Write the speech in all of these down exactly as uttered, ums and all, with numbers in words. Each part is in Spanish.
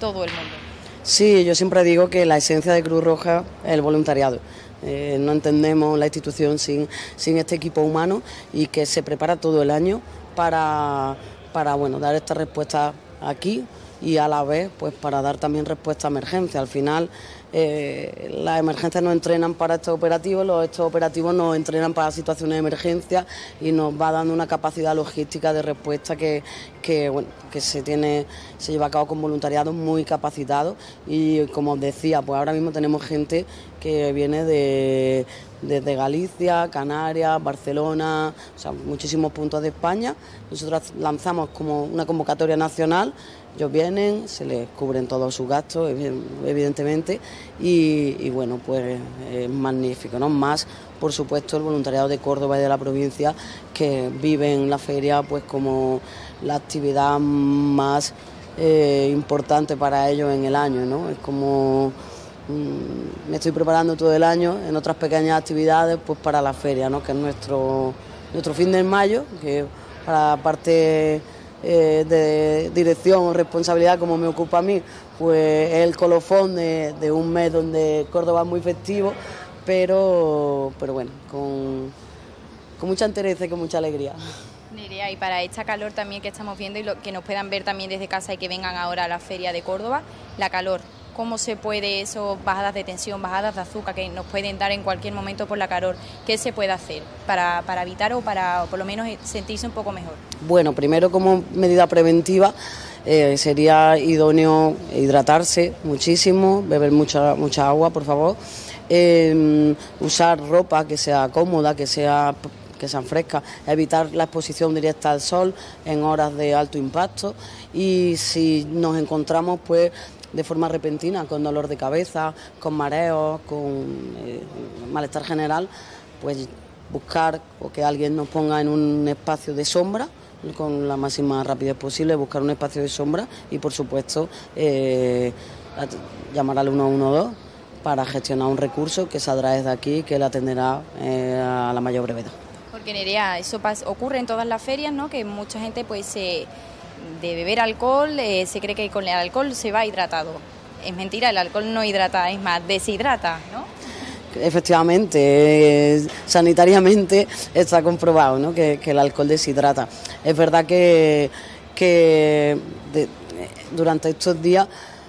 todo el mundo. Sí, yo siempre digo que la esencia de Cruz Roja es el voluntariado. Eh, no entendemos la institución sin, sin este equipo humano y que se prepara todo el año para, para bueno, dar esta respuesta aquí y a la vez pues para dar también respuesta a emergencia. Al final eh, las emergencias nos entrenan para estos operativos, los estos operativos nos entrenan para situaciones de emergencia y nos va dando una capacidad logística de respuesta que, que, bueno, que se tiene, se lleva a cabo con voluntariados muy capacitados y como os decía, pues ahora mismo tenemos gente que viene de desde Galicia, Canarias, Barcelona, o sea, muchísimos puntos de España. Nosotros lanzamos como una convocatoria nacional, ellos vienen, se les cubren todos sus gastos, evidentemente, y, y bueno, pues es magnífico, ¿no? Más, por supuesto, el voluntariado de Córdoba y de la provincia, que viven la feria pues como la actividad más eh, importante para ellos en el año, ¿no? Es como... me estoy preparando todo el año en otras pequeñas actividades pues para la feria, ¿no? Que es nuestro nuestro fin de mayo, que para la parte eh, de dirección o responsabilidad como me ocupa a mí, pues es el colofón de, de un mes donde Córdoba es muy festivo, pero pero bueno, con, con mucha entereza y con mucha alegría. Nerea, y para esta calor también que estamos viendo y lo, que nos puedan ver también desde casa y que vengan ahora a la feria de Córdoba, la calor. ¿Cómo se puede eso, bajadas de tensión, bajadas de azúcar que nos pueden dar en cualquier momento por la calor? ¿Qué se puede hacer para, para evitar o para o por lo menos sentirse un poco mejor? Bueno, primero como medida preventiva eh, sería idóneo hidratarse muchísimo, beber mucha, mucha agua, por favor, eh, usar ropa que sea cómoda, que sea... que sean frescas, evitar la exposición directa al sol en horas de alto impacto y si nos encontramos pues de forma repentina con dolor de cabeza, con mareos, con eh, malestar general, pues buscar o que alguien nos ponga en un espacio de sombra con la máxima rapidez posible, buscar un espacio de sombra y por supuesto eh, llamar al uno uno dos para gestionar un recurso que saldrá desde aquí y que le atenderá eh, a la mayor brevedad. Porque Nerea, eso pasa, ocurre en todas las ferias, ¿no? Que mucha gente pues eh, de beber alcohol eh, se cree que con el alcohol se va hidratado. Es mentira, el alcohol no hidrata, es más, deshidrata, ¿no? Efectivamente, eh, sanitariamente está comprobado, ¿no? que, que el alcohol deshidrata. Es verdad que, que de, durante estos días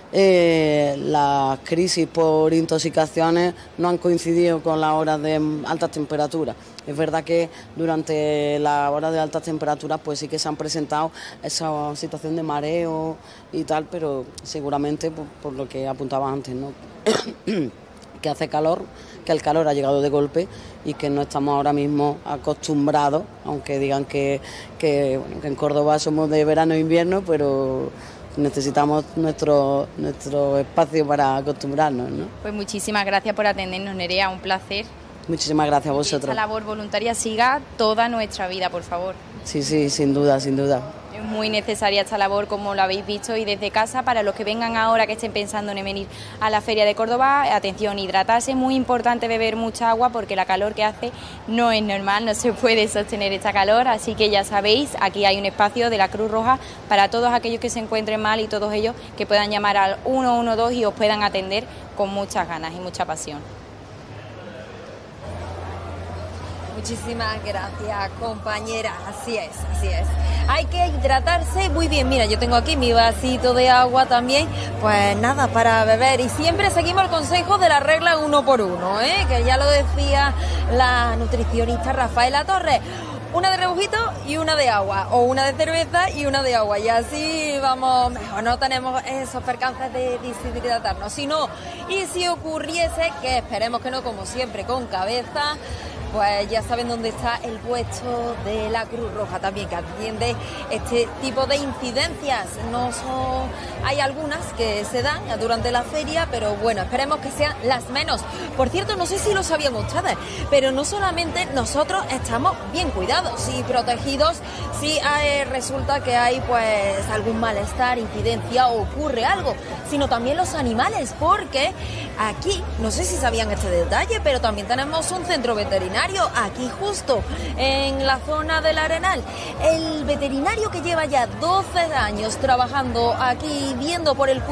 Eh, las crisis por intoxicaciones no han coincidido con las horas de altas temperaturas. Es verdad que durante las horas de altas temperaturas pues sí que se han presentado esa situación de mareo y tal, pero seguramente por, por lo que apuntaba antes, ¿no? que hace calor, que el calor ha llegado de golpe y que no estamos ahora mismo acostumbrados, aunque digan que, que, bueno, que en Córdoba somos de verano e invierno, pero necesitamos nuestro nuestro espacio para acostumbrarnos, ¿no? Pues muchísimas gracias por atendernos, Nerea, un placer. Muchísimas gracias a vosotros. Que esta labor voluntaria siga toda nuestra vida, por favor. Sí, sí, sin duda, sin duda. Es muy necesaria esta labor, como lo habéis visto, y desde casa, para los que vengan ahora, que estén pensando en venir a la Feria de Córdoba, atención, hidratarse, es muy importante beber mucha agua porque la calor que hace no es normal, no se puede sostener esta calor, así que ya sabéis, aquí hay un espacio de la Cruz Roja para todos aquellos que se encuentren mal y todos ellos que puedan llamar al uno uno dos y os puedan atender con muchas ganas y mucha pasión. Muchísimas gracias, compañera. Así es, así es. Hay que hidratarse muy bien. Mira, yo tengo aquí mi vasito de agua también. Pues nada, para beber. Y siempre seguimos el consejo de la regla uno por uno, ¿eh? Que ya lo decía la nutricionista Rafaela Torres. Una de rebujito y una de agua, o una de cerveza y una de agua, y así vamos mejor, no tenemos esos percances de deshidratarnos. Si no, y si ocurriese, que esperemos que no, como siempre, con cabeza, pues ya saben dónde está el puesto de la Cruz Roja también, que atiende este tipo de incidencias. No son, hay algunas que se dan durante la feria, pero bueno, esperemos que sean las menos. Por cierto, no sé si lo sabían ustedes, pero no solamente nosotros estamos bien cuidados y protegidos si hay, resulta que hay pues algún malestar, incidencia o ocurre algo, sino también los animales, porque aquí, no sé si sabían este detalle, pero también tenemos un centro veterinario aquí justo en la zona del Arenal. El veterinario que lleva ya doce años trabajando aquí, viendo por el